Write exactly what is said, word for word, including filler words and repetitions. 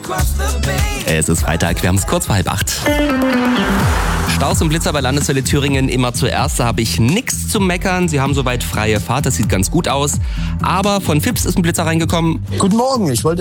Es ist Freitag, wir haben es kurz vor halb acht. Staus und Blitzer bei Landeswelle Thüringen immer zuerst. Da habe ich nichts zu meckern. Sie haben soweit freie Fahrt, das sieht ganz gut aus. Aber von Fips ist ein Blitzer reingekommen. Guten Morgen, ich wollte